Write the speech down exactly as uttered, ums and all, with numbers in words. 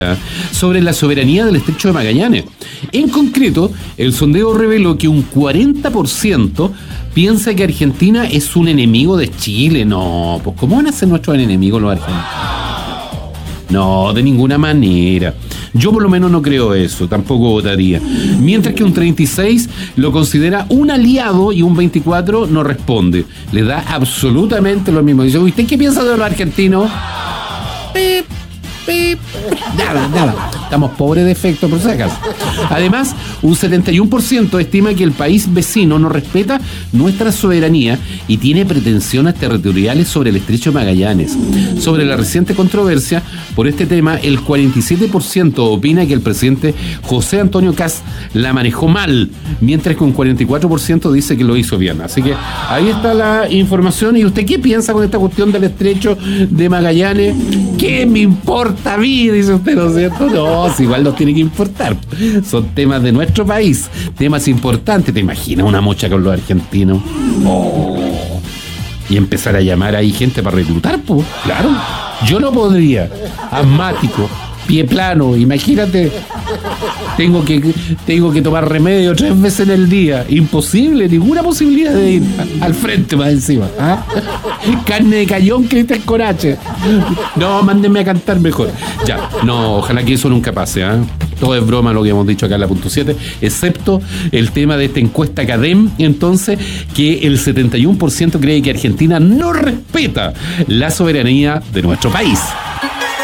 sobre la soberanía del Estrecho de Magallanes. En concreto, el sondeo reveló que un cuarenta por ciento piensa que Argentina es un enemigo de Chile. No, pues ¿cómo van a ser nuestros enemigos los argentinos? No, de ninguna manera. Yo por lo menos no creo eso, tampoco votaría. Mientras que un treinta y seis por ciento lo considera un aliado y un veinticuatro por ciento no responde. Le da absolutamente lo mismo. Dice, ¿usted qué piensa de los argentinos? Pip. Nada, nada. Estamos pobres de efecto, por si acaso. Además, un setenta y uno por ciento estima que el país vecino no respeta nuestra soberanía y tiene pretensiones territoriales sobre el Estrecho de Magallanes. Sobre la reciente controversia por este tema, el cuarenta y siete por ciento opina que el presidente José Antonio Kast la manejó mal, mientras que un cuarenta y cuatro por ciento dice que lo hizo bien. Así que ahí está la información. ¿Y usted qué piensa con esta cuestión del Estrecho de Magallanes? ¿Qué me importa a mí? Dice usted, ¿no es cierto? No, si igual nos tiene que importar. Son temas de nuestro país, temas importantes. ¿Te imaginas una mocha con los argentinos? Oh. Y empezar a llamar ahí gente para reclutar, pues, claro. Yo no podría. Asmático, pie plano, imagínate. Tengo que, tengo que tomar remedio tres veces en el día. Imposible, ninguna posibilidad de ir al frente más encima. ¿Ah? Carne de cañón, Cristian con H. No, mándenme a cantar mejor. Ya, no, ojalá que eso nunca pase. ¿eh? Todo es broma lo que hemos dicho acá en la punto siete, excepto el tema de esta encuesta Cadem, entonces, que el setenta y uno por ciento cree que Argentina no respeta la soberanía de nuestro país.